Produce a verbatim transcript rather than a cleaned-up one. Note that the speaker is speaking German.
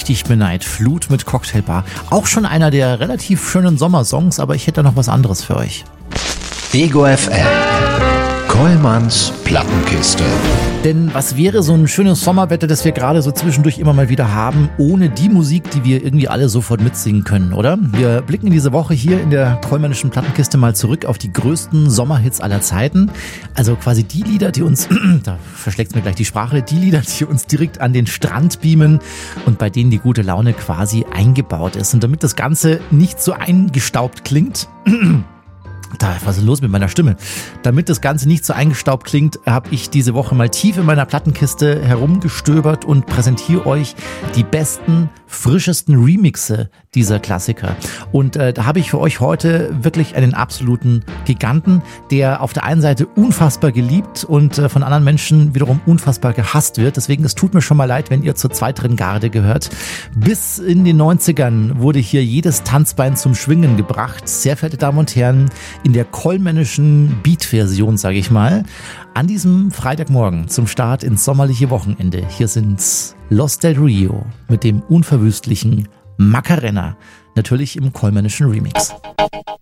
dich beneid. Flut mit Cocktailbar. Auch schon einer der relativ schönen Sommersongs, aber ich hätte da noch was anderes für euch. Ego F M. Kollmanns Plattenkiste. Denn was wäre so ein schönes Sommerwetter, das wir gerade so zwischendurch immer mal wieder haben, ohne die Musik, die wir irgendwie alle sofort mitsingen können, oder? Wir blicken diese Woche hier in der Kollmannischen Plattenkiste mal zurück auf die größten Sommerhits aller Zeiten. Also quasi die Lieder, die uns, da verschlägt's mir gleich die Sprache, die Lieder, die uns direkt an den Strand beamen und bei denen die gute Laune quasi eingebaut ist. Und damit das Ganze nicht so eingestaubt klingt, Da, was ist los mit meiner Stimme? Damit das Ganze nicht so eingestaubt klingt, habe ich diese Woche mal tief in meiner Plattenkiste herumgestöbert und präsentiere euch die besten, frischesten Remixe dieser Klassiker. Und äh, da habe ich für euch heute wirklich einen absoluten Giganten, der auf der einen Seite unfassbar geliebt und äh, von anderen Menschen wiederum unfassbar gehasst wird. Deswegen, es tut mir schon mal leid, wenn ihr zur zweiteren Garde gehört. Bis in den neunzigern wurde hier jedes Tanzbein zum Schwingen gebracht. Sehr verehrte Damen und Herren, in der kollmännischen Beat-Version, sage ich mal, an diesem Freitagmorgen zum Start ins sommerliche Wochenende. Hier sind's Los del Rio mit dem unverwüstlichen Macarena, natürlich im kollmännischen Remix.